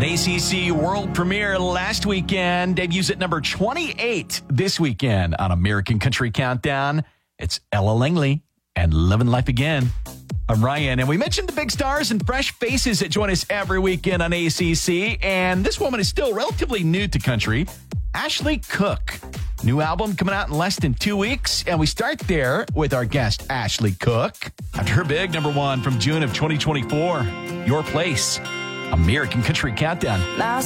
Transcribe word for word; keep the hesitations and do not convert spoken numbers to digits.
An A C C world premiere last weekend, debuts at number twenty-eight this weekend on American Country Countdown. It's Ella Langley and Living Life Again. I'm Ryan, and we mentioned the big stars and fresh faces that join us every weekend on A C C, and this woman is still relatively new to country, Ashley Cooke. New album coming out in less than two weeks, and we start there with our guest, Ashley Cooke. After her big number one from June of twenty twenty-four, Your Place, American Country Countdown.